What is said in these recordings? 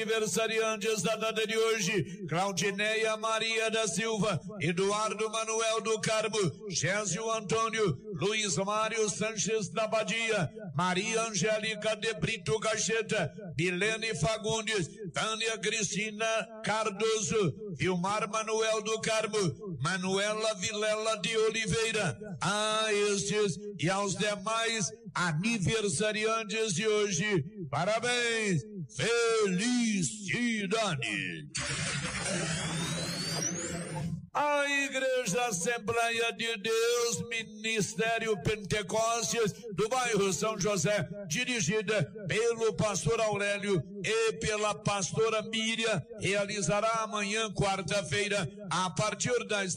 Aniversariantes da data de hoje: Claudineia Maria da Silva, Eduardo Manuel do Carmo, Gésio Antônio, Luiz Mário Sanches da Badia, Maria Angélica de Brito Gacheta, Milene Fagundes, Tânia Cristina Cardoso, Vilmar Manuel do Carmo, Manuela Vilela de Oliveira. A estes e aos demais aniversariantes de hoje, parabéns, felicidade. A Igreja Assembleia de Deus, Ministério Pentecostes do bairro São José, dirigida pelo pastor Aurélio e pela pastora Miriam, realizará amanhã, quarta-feira, a partir das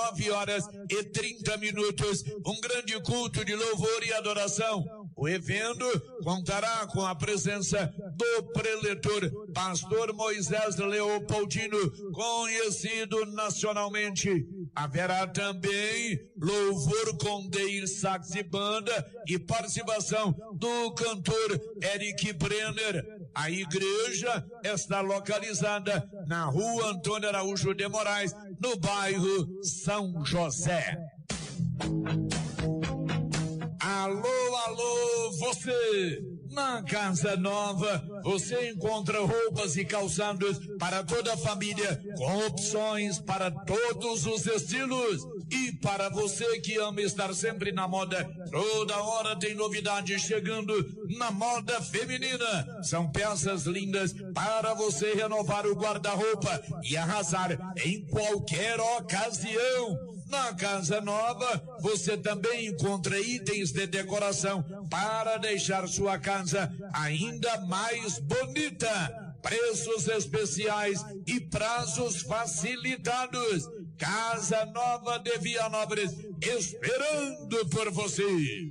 19h30, um grande culto de louvor e adoração. O evento contará com a presença do preletor, pastor Moisés Leopoldino, conhecido nacionalmente. Haverá também louvor com Deir Sax e Banda e participação do cantor Eric Brenner. A igreja está localizada na rua Antônio Araújo de Moraes, no bairro São José. Alô, alô, você! Na Casa Nova, você encontra roupas e calçados para toda a família, com opções para todos os estilos. E para você que ama estar sempre na moda, toda hora tem novidade chegando na moda feminina. São peças lindas para você renovar o guarda-roupa e arrasar em qualquer ocasião. Na Casa Nova, você também encontra itens de decoração para deixar sua casa ainda mais bonita. Preços especiais e prazos facilitados. Casa Nova de Vianópolis, esperando por você.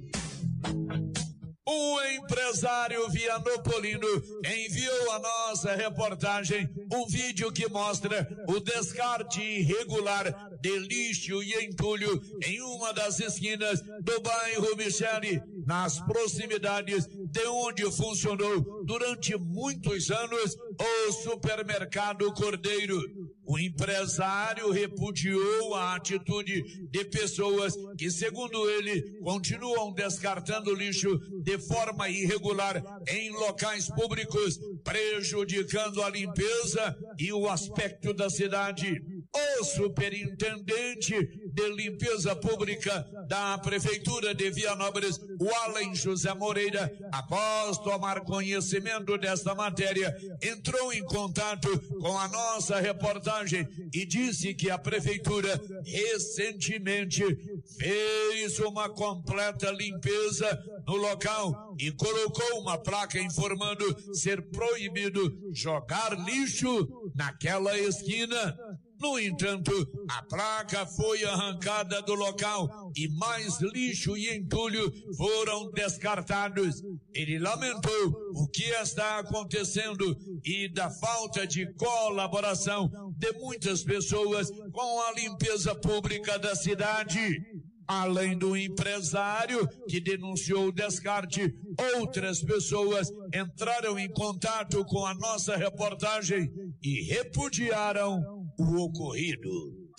O empresário vianopolino enviou a nossa reportagem um vídeo que mostra o descarte irregular de lixo e entulho em uma das esquinas do bairro Michele, nas proximidades de onde funcionou durante muitos anos o supermercado Cordeiro. O empresário repudiou a atitude de pessoas que, segundo ele, continuam descartando lixo de forma irregular em locais públicos, prejudicando a limpeza e o aspecto da cidade. O superintendente de limpeza pública da Prefeitura de Vianópolis, o Allen José Moreira, após tomar conhecimento desta matéria, entrou em contato com a nossa reportagem e disse que a Prefeitura recentemente fez uma completa limpeza no local e colocou uma placa informando ser proibido jogar lixo naquela esquina. No entanto, a placa foi arrancada do local e mais lixo e entulho foram descartados. Ele lamentou o que está acontecendo e da falta de colaboração de muitas pessoas com a limpeza pública da cidade. Além do empresário que denunciou o descarte, outras pessoas entraram em contato com a nossa reportagem e repudiaram o ocorrido.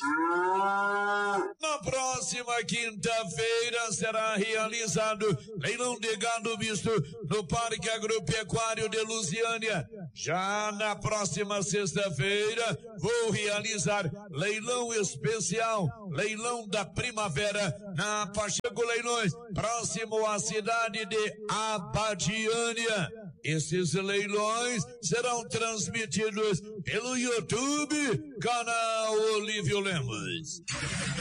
Na próxima quinta-feira será realizado leilão de gado misto no Parque Agropecuário de Lusiânia. Já na próxima sexta-feira vou realizar leilão especial, leilão da primavera na Pacheco Leilões, próximo à cidade de Abadiânia. Esses leilões serão transmitidos pelo YouTube, canal Olívio Lemos.